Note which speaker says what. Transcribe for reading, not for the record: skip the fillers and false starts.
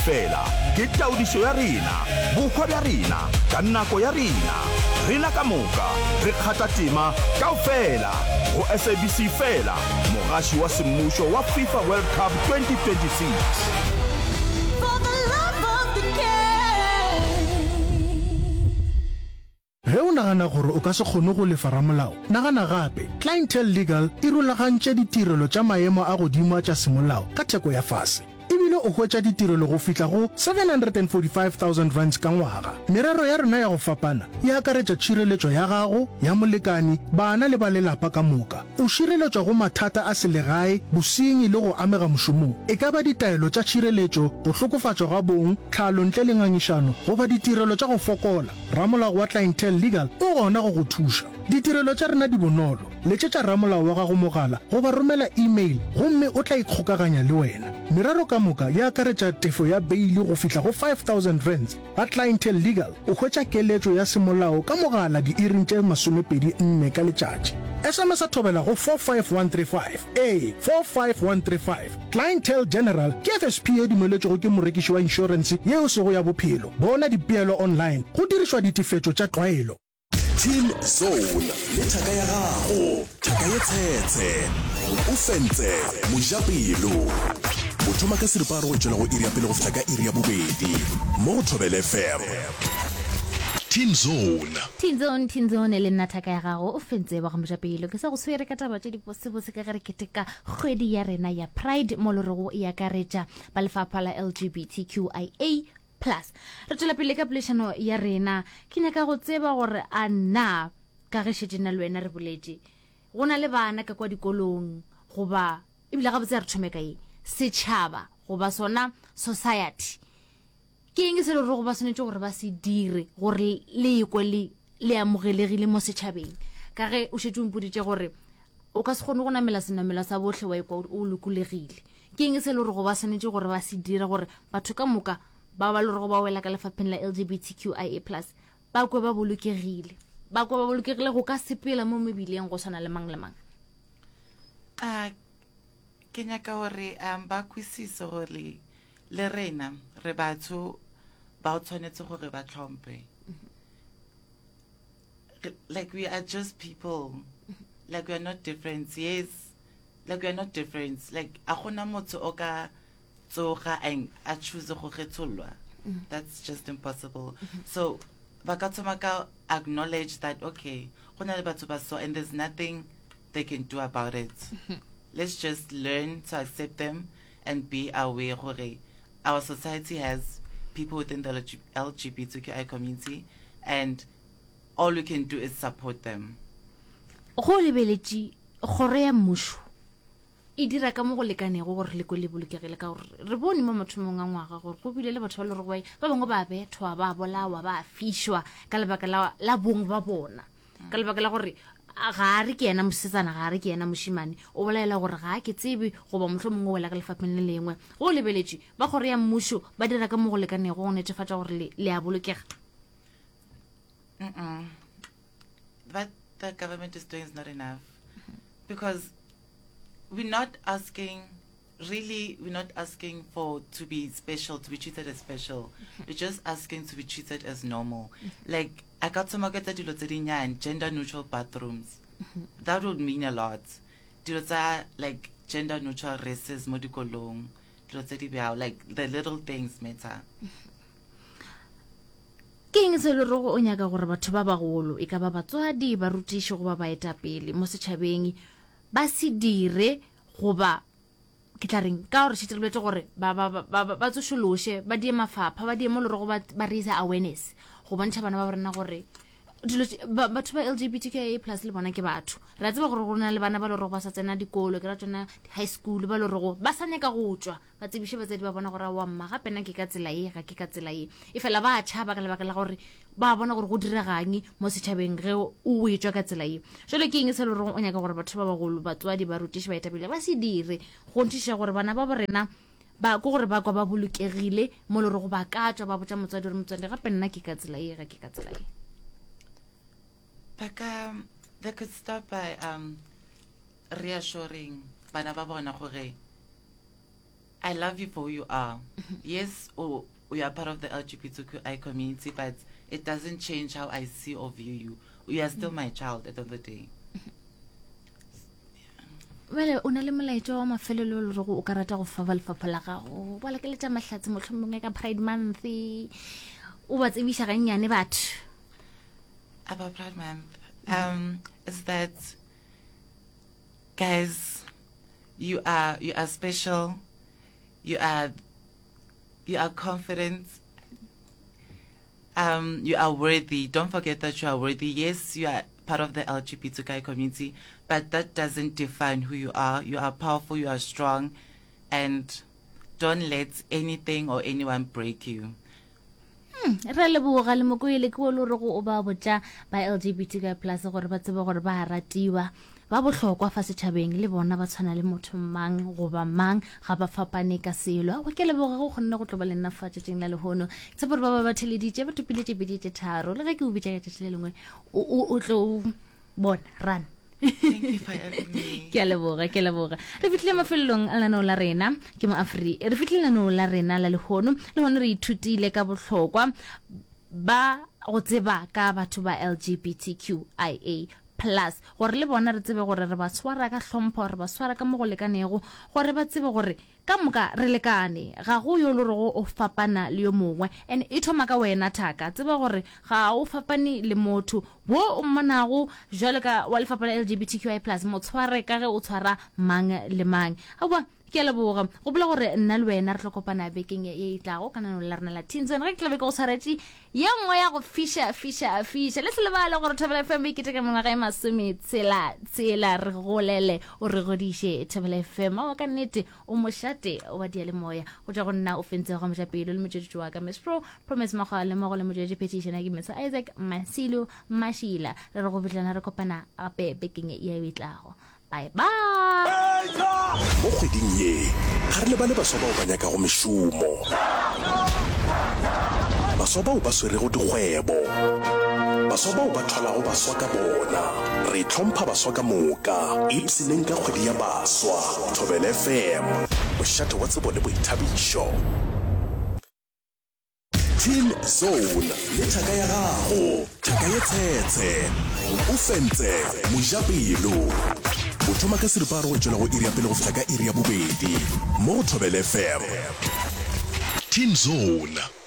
Speaker 1: fela ke taodišo ya rena bokgwa bja rena ka nako ya rena ka moka re kgatha tema kaofela go SABC fela mogaši wa semmušo wa FIFA World Cup 2026.
Speaker 2: Ge o nagana gore o ka se kgone go lefa ramolao nagana gape Clientele Legal e rulagantše ditirelo tša maemo a godimo tša semolao ka theko ya fase ebile o hwetša ditirelo go fihla go 745,000 rands ka ngwaga. Merero ya rena ya go fapana e akaretša tšhireletšo ya gago ya molekani bana le ba lelapa ka moka. O šireletšwa go mathata a selegae bosenyi le go amega mošomong e ka ba ditaelo tša tšhireletšo go hlokofatšwa ga bong tlhalo ntle le ngangišano goba ditirelo tša go fokola. Ramolao wa Clientele Legal o gona go go thuša. Ditirelo tša rena di bonolo letšetša ramolao wa gago mogala goba romela email gomme o tla ikgokaganya le wena. Merero ka moka ya akaretša tefo ya beili go fihla go 5,000 rands. Ga Clientele Legal o hwetša keletšo ya semolao ka mogala diiring tše 24 ka letšatši. SMS a thobela go 45135 45135. Clientele General ke FSP e dumeletšego ke morekiši wa inšorense yeo sego ya bophelo. Bona dipeelo online go dirišwa ditefetšo tša tlwaelo.
Speaker 3: Team Zone le thaka ya gago thaka ye tshetse o fentse mojapelo o thoma ka seriparo go tšwela go iri ya pele go fihla ka iri ya bobedi mo go Thobela FM. Team
Speaker 4: Zone le nna thaka ya gago o fentse ba go mojapelo ke sa go swere ka taba tše dibosebose ka gare keteka kgwedi ya rena ya Pride mo lorego e akaretša ba lefapha la LGBTQIA+. Re tšwela pele ka polešano ya rena ke nyaka go tseba gore a nna ka ge šetše nna le wena re boletše go na le bana ka kwa dikolong goba ebile gabotse re thome kae setšhaba goba sona society ke eng se le gore goba swanetše gore ba se dire gore le ekwe le amogelegile mo setšhabeng ka ge o šetše o mpoditše gore o ka se kgone go namela senamela sa botlhe wa ekwa o lokolegile. Ke eng se le gore goba swanetše gore ba se dire gore batho ka moka ba ba le go ba wela ka lefapheng la LGBTQIA+ ba kwe ba bolokegile go ka sepela mo mebileng go tshwana le mang le mang.
Speaker 5: Ke nyaka gore ba kwisise gore le rena re batho ba o tshwanetse gore ba tlhompe. Like we are just people. Like we are not different. Yes, like we are not different. Like a gona motho o ka tsoga a choose go kgetholwa. That's just impossible. So Bakatomaka acknowledge that okay, gona le batho ba so and there's nothing they can do about it. Let's just learn to accept them and be aware gore our society has people within the LGBTQI community and all we can do is support them.
Speaker 4: Go lebeletše kgoro ya mmušo e dira ka mo go lekanego gore le le bolokegile ka gore re bone mo mathomong a ngwaga gore go bile le batho ba le gore ba bangwe ba bethwa ba bolawa ba fišwa ka lebaka la bong ba bona ka lebaka la gore ga re ke yena mosetsana ga re ke yena mošimane o bolaela gore ga ke tsebe goba motlho mongwe wela ka lefapheng le lengwe go lebeletše ba kgoro ya mmušo ba dira ka mo go lekanego go netefatša gore le a bolokega.
Speaker 5: What the government is doing is not enough because we're not asking for to be special, to be treated as special. We're just asking to be treated as normal. Like I got some gender neutral bathrooms. That would mean a lot. Like gender neutral races, modikolong, like the little things matter.
Speaker 4: Ke eng se le rogo o nyaka gore batho ba bagolo e ka ba batswadi ba rutiše go ba baetapele mo setšhabeng ba se dire goba ke tla reng ka gore šete lebetse gore ba tsošološe ba die mafapha ba die mo le rogo ba raise awareness go bontšha bana ba borena gore batho ba LGBTQIA+ le bona ke batho re a tseba gore go na le bana ba le rogo ba sa tsena dikolo ke ra tsona high school ba le rogo ba sa nyaka go tswa ba tsebiše batsadi ba bona gore wa mma gape nna ke ka tsela e ga ke ka tsela e fela ba tšhaba ka lebaka la gore ba bona gore go diregang mo setšhabeng ge o etswa ka tsela e jalo ke eng se le gore o nyaka gore batho ba bagolo batswadi ba rutiše baetapele ba se dire go ntšiša gore bana ba borena ba go gore ba kwa ba bolokegile mo le rogo ba ka tswa ba botša motswadi gore motswadi gape nna ke ka tsela e ga ke ka tsela e.
Speaker 5: They could start by reassuring bana ba bona gore I love you for who you are. Yes, you are part of the LGBTQI community, but it doesn't change how I see or view you. You are still my child at the end of the day.
Speaker 4: Well, o na le molaetso wa mafelelo le go o ka rata go fa ba lefapha la gago ba le ke letsa mahlatsi motlhomongwe ka Pride Month o ba tsebisa ga nnyane batho
Speaker 5: About Pride Month, is that, guys, you are special. You are confident. You are worthy. Don't forget that you are worthy. Yes, you are part of the LGBTQI community, but that doesn't define who you are. You are powerful. You are strong, and don't let anything or anyone break you.
Speaker 4: re leboga le mokoele ke o le go o ba botsa ba LGBTQI+ gore ba tsebe gore ba ratiwa ba bohlokwa fa setšhabeng le bona ba tshwana le motho mang goba mang ga ba fapane ka selo go ke leboga go kgonne go tloba le nna fa tšeng la lehono tse gore ba ba theleditše ba topile tše pedi tše tharo le ge ke o bitša ka tšatši le lengwe o tlo bona run
Speaker 5: Thank you for having me.
Speaker 4: ke a leboga re fitlhile mafelelong a lanao la rena ke moafri re fitlhile lanao la rena la lehono le gone re ithutile ka bohlokwa ba go tseba ka batho ba LGBTQIA+ gore le bona re tsebe gore re ba swara ka hlompho re ba swara ka mo go lekanego gore ba tsebe gore ka moka re lekane ga go yo le go o fapana le yo mongwe and e thoma ka wena thaka tsebe gore ga o fapane le motho wo o mmonago jwale ka wa lefapha la LGBTQI+ mo tshware ka ge o tshwara mang le mang a ke a leboga go bola gore nna le wena re tlo kopana bekeng e itlago ka nanong la rena la Teens Zone ge ke tlabe ke go tshwaretse ya nngwe ya go fisha le se lebale gore Thobela FM e keteka mengwaga e masome tsela re golele o re godiše Thobela FM o ka nnete o mošate o ba dia le moya go tša go nna o fentse go mojapelo le motšetši wa ka Miss Pro Promise Magwa le mogo le motšetši petition a ke Mr. Isaac Masilo Mashila re re go bitlana re kopana gape bekeng e itlago bye
Speaker 3: mo kgweding ye ga re lebale baswa bao ba nyaka go mešomo baswa bao ba swerego dikgwebo baswa bao ba thwalago baswa ka bona re tlhompha baswa ka moka ipseleng ka kgwedi ya baswa Thobela FM mošate wa tsebo le boithabišo Teen Zone le thaka ya gago thaka ye tshetse o fentse mojapelo o thoma ka seriparo go tšwela go iri ya pele go fihla ka iri ya bobedi mo Thobela FM Teen Zone.